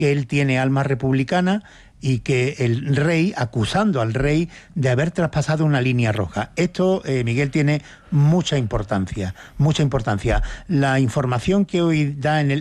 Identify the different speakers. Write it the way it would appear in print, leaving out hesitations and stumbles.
Speaker 1: que él tiene alma republicana y que el rey, acusando al rey de haber traspasado una línea roja. Esto, Miguel, tiene mucha importancia, mucha importancia. La información que hoy da en